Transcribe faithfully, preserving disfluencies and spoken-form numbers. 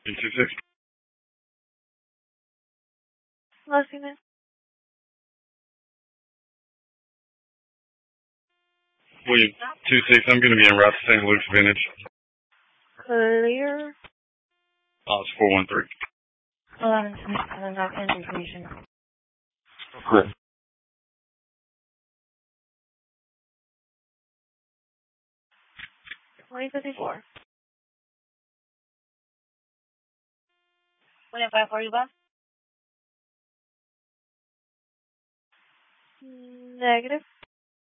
two six. Last unit. William two six. I'm going to be en route to Saint Luke's Vintage. Clear. Oh, it's four one three. eleven seven dot indication. Correct. twenty fifty-four. twenty-five forty bus? Negative.